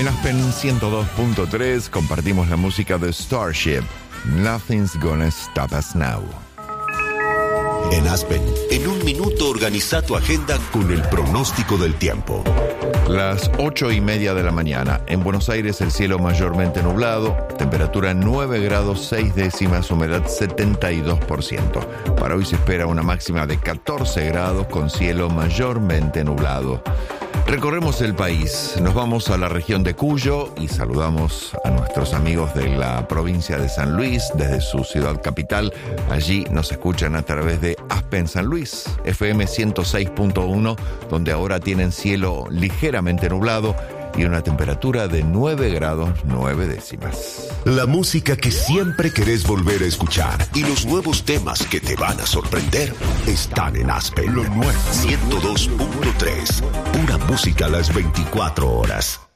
En Aspen 102.3 compartimos la música de Starship. Nothing's Gonna Stop Us Now. En Aspen, en un minuto organiza tu agenda con el pronóstico del tiempo. Las 8:30 de la mañana. En Buenos Aires el cielo mayormente nublado, temperatura 9 grados 6 décimas, humedad 72%. Para hoy se espera una máxima de 14 grados con cielo mayormente nublado. Recorremos el país, nos vamos a la región de Cuyo y saludamos a nuestros amigos de la provincia de San Luis, desde su ciudad capital. Allí nos escuchan a través de Aspen San Luis, FM 106.1, donde ahora tienen cielo ligeramente nublado y una temperatura de 9 grados 9 décimas. La música que siempre querés volver a escuchar y los nuevos temas que te van a sorprender están en Aspen. Lo nuevo 102.3. Pura música a las 24 horas.